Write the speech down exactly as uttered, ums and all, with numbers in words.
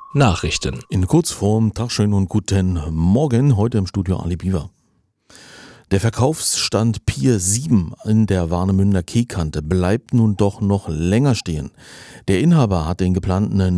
Nachrichten. In Kurzform, Tag schön und guten Morgen, heute im Studio Ali Biver. Der Verkaufsstand Pier sieben in der Warnemünder Quaykante bleibt nun doch noch länger stehen. Der Inhaber hat den geplanten